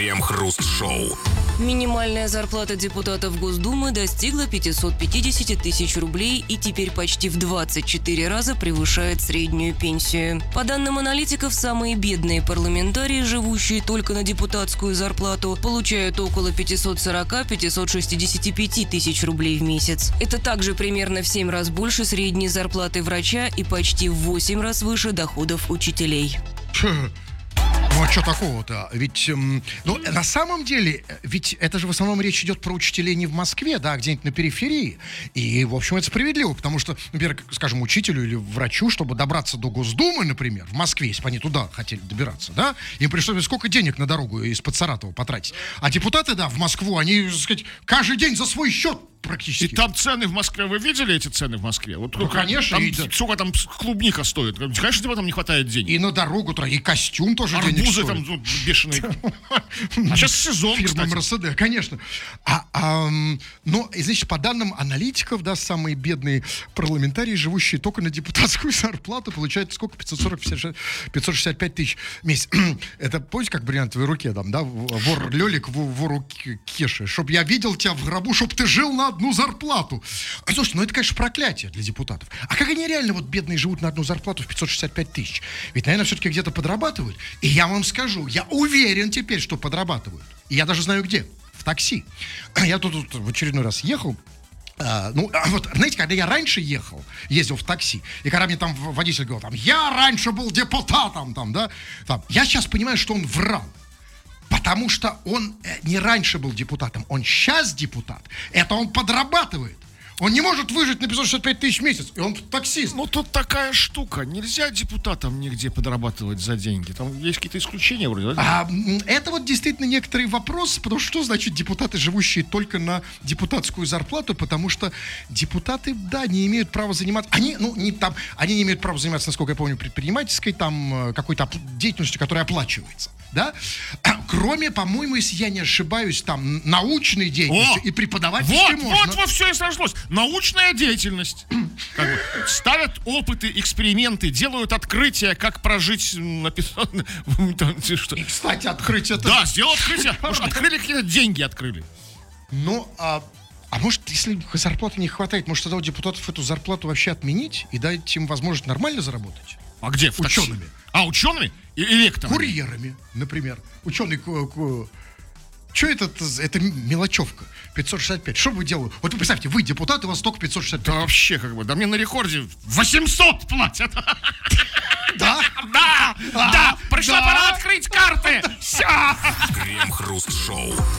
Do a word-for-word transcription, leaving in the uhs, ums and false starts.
Крем-хруст-шоу. Минимальная зарплата депутатов Госдумы достигла пятьсот пятьдесят тысяч рублей и теперь почти в двадцать четыре раза превышает среднюю пенсию. По данным аналитиков, самые бедные парламентарии, живущие только на депутатскую зарплату, получают около пятьсот сорок - пятьсот шестьдесят пять тысяч рублей в месяц. Это также примерно в семь раз больше средней зарплаты врача и почти в восемь раз выше доходов учителей. Ну, а что такого-то? Ведь, эм, ну, на самом деле, ведь это же в основном речь идет про учителей не в Москве, да, а где-нибудь на периферии. И, в общем, это справедливо, потому что, например, скажем, учителю или врачу, чтобы добраться до Госдумы, например, в Москве, если бы они туда хотели добираться, да, им пришлось бы сколько денег на дорогу из-под Саратова потратить. А депутаты, да, в Москву, они, так сказать, каждый день за свой счет практически. И там цены в Москве, вы видели эти цены в Москве? Вот, ну, конечно. Там, и, да. Сколько там клубника стоит? Конечно, тебе там не хватает денег. И на дорогу, и костюм тоже Арбузы денег стоит. там ну, бешеные. А сейчас сезон, фирма кстати. Мерседес, конечно. А, а, но, значит, по данным аналитиков, да, самые бедные парламентарии, живущие только на депутатскую зарплату, получают сколько? пятьсот сорок - пятьсот шестьдесят пять тысяч в месяц. Это, помните, как в бриллиантовой руке, там, да, вор Лёлик, вору Кеши, чтоб я видел тебя в гробу, чтоб ты жил на одну зарплату. Слушайте, ну это, конечно, проклятие для депутатов. А как они реально, вот, бедные, живут на одну зарплату в пятьсот шестьдесят пять тысяч? Ведь, наверное, все-таки где-то подрабатывают. И я вам скажу, я уверен теперь, что подрабатывают. И я даже знаю где. В такси. Я тут, тут в очередной раз ехал. А, ну, а вот, знаете, когда я раньше ехал, ездил в такси, и когда мне там водитель говорил, там, я раньше был депутатом, там, да, там, я сейчас понимаю, что он врал. Потому что он не раньше был депутатом, он сейчас депутат. Это он подрабатывает. Он не может выжить на пятьсот шестьдесят пять тысяч в месяц, и он таксист. Ну, тут такая штука. Нельзя депутатам нигде подрабатывать за деньги. Там есть какие-то исключения вроде, да? А, это вот действительно некоторые вопросы, потому что что значит депутаты, живущие только на депутатскую зарплату, потому что депутаты, да, не имеют права заниматься, они, ну, не там, они не имеют права заниматься, насколько я помню, предпринимательской, там, какой-то деятельностью, которая оплачивается, да? Кроме, по-моему, если я не ошибаюсь, там, научной деятельностью О! и преподавательской Вот, можно. вот, вот все и сошлось. Научная деятельность. Как бы, ставят опыты, эксперименты, делают открытия, как прожить на пятьсот... Что? И, кстати, открытие... Да, сделал открытие. Может, открыли какие-то деньги, открыли. Ну, а, а может, если зарплаты не хватает, может, тогда у депутатов эту зарплату вообще отменить и дать им возможность нормально заработать? А где? В такси? Учеными. А, учеными? И электорами? Курьерами, например. Ученый... Что это? Это мелочевка. пятьсот шестьдесят пять. Что вы делаете? Вот вы представьте, вы депутат, и у вас только пятьсот шестьдесят пять. Да вообще, как бы, да мне на рекорде восемьсот платят. Да? Да, да, пришла да. пора открыть карты. Все. Крем-хруст-шоу.